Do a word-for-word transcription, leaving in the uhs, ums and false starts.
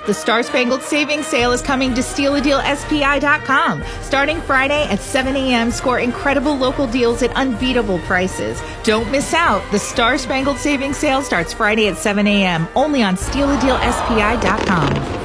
The Star Spangled Savings Sale is coming to steal a deal S P I dot com. Starting Friday at seven a.m., score incredible local deals at unbeatable prices. Don't miss out. The Star Spangled Savings Sale starts Friday at seven a.m. only on steal a deal S P I dot com.